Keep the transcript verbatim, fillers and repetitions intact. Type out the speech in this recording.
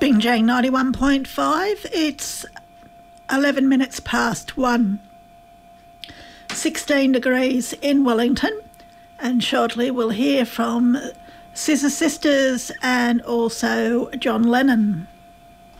Bing Jang ninety-one point five. It's eleven minutes past one. sixteen degrees in Wellington, and shortly we'll hear from Scissor Sisters and also John Lennon.